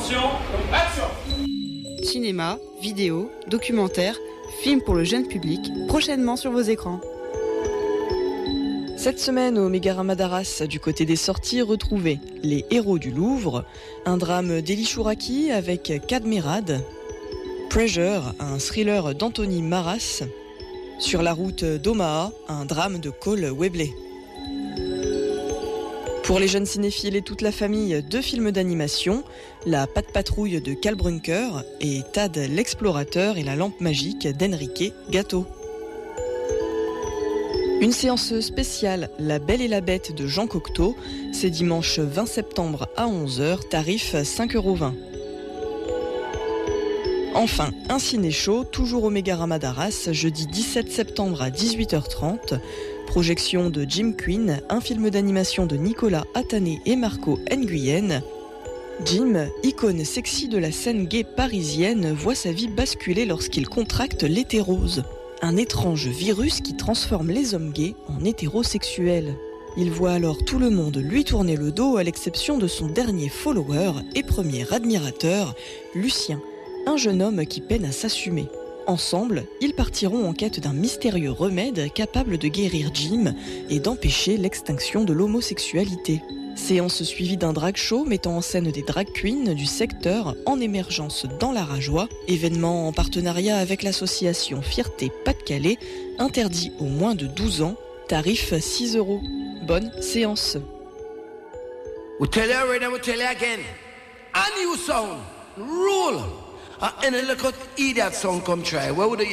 Attention, action. Cinéma, vidéo, documentaire, films pour le jeune public, prochainement sur vos écrans. Cette semaine au Mégarama d'Arras, du côté des sorties, retrouvez Les Héros du Louvre, un drame d'Elie Chouraki avec Cadmerade, Pressure, un thriller d'Anthony Maras, Sur la route d'Omaha, un drame de Cole Webley. Pour les jeunes cinéphiles et toute la famille, 2 films d'animation, La Patte Patrouille de Cal Brunker et Tad l'explorateur et la lampe magique d'Enrique Gatto. Une séance spéciale La Belle et la Bête de Jean Cocteau, c'est dimanche 20 septembre à 11h, tarif 5,20 €. Enfin, un ciné-show, toujours au Mégarama d'Arras, jeudi 17 septembre à 18h30. Projection de Jim Quinn, un film d'animation de Nicolas Attané et Marco Nguyen. Jim, icône sexy de la scène gay parisienne, voit sa vie basculer lorsqu'il contracte l'hétérose, un étrange virus qui transforme les hommes gays en hétérosexuels. Il voit alors tout le monde lui tourner le dos à l'exception de son dernier follower et premier admirateur, Lucien, un jeune homme qui peine à s'assumer. Ensemble, ils partiront en quête d'un mystérieux remède capable de guérir Jim et d'empêcher l'extinction de l'homosexualité. Séance suivie d'un drag show mettant en scène des drag queens du secteur en émergence dans la Rajoie, événement en partenariat avec l'association Fierté Pas-de-Calais, interdit aux moins de 12 ans, tarif 6 €. Bonne séance. We tell you already, we tell you again. A new sound, rule. Any little idiot sound come try. Where would